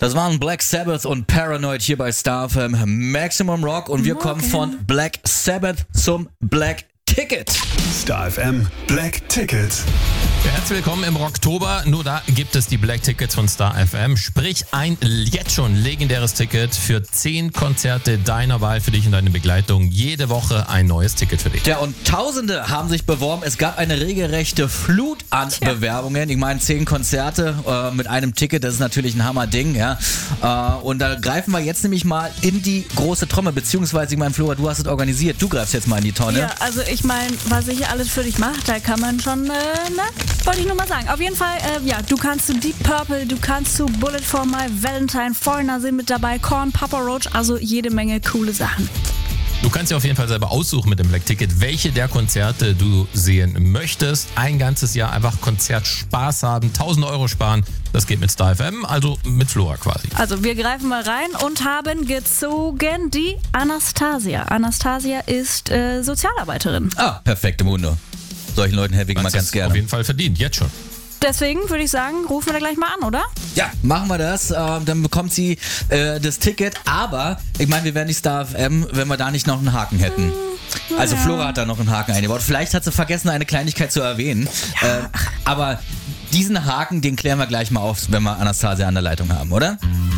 Das waren Black Sabbath und Paranoid hier bei Star FM Maximum Rock und wir kommen von Black Sabbath zum Black Ticket. Star FM Black Ticket. Ja, herzlich willkommen im Rocktober. Nur da gibt es die Black Tickets von Star FM. Sprich, ein jetzt schon legendäres Ticket für 10 Konzerte deiner Wahl für dich und deine Begleitung. Jede Woche ein neues Ticket für dich. Ja, und Tausende haben sich beworben. Es gab eine regelrechte Flut an Bewerbungen. Ich meine, 10 Konzerte mit einem Ticket, das ist natürlich ein Hammerding. Ja? Und da greifen wir jetzt nämlich mal in die große Trommel. Beziehungsweise, ich meine, Flora, du hast es organisiert. Du greifst jetzt mal in die Tonne. Ja, also ich meine, was ich alles für dich mache, da kann man schon, wollte ich nur mal sagen. Auf jeden Fall, du kannst zu Deep Purple, du kannst zu Bullet for My Valentine, Foreigner sind mit dabei, Korn, Papa Roach, also jede Menge coole Sachen. Du kannst dir auf jeden Fall selber aussuchen mit dem Black Ticket, welche der Konzerte du sehen möchtest. Ein ganzes Jahr einfach Konzertspaß haben, 1.000 Euro sparen. Das geht mit Star FM, also mit Flora quasi. Also wir greifen mal rein und haben gezogen die Anastasia. Anastasia ist Sozialarbeiterin. Ah, perfekte Mundo. Solchen Leuten helfe ich mal ganz gerne. Auf jeden Fall verdient, jetzt schon. Deswegen würde ich sagen, rufen wir da gleich mal an, oder? Ja, machen wir das. Dann bekommt sie das Ticket. Aber, ich meine, wir wären nicht Star FM, wenn wir da nicht noch einen Haken hätten. Also Flora hat da noch einen Haken eingebaut. Vielleicht hat sie vergessen, eine Kleinigkeit zu erwähnen. Aber diesen Haken, den klären wir gleich mal auf, wenn wir Anastasia an der Leitung haben, oder?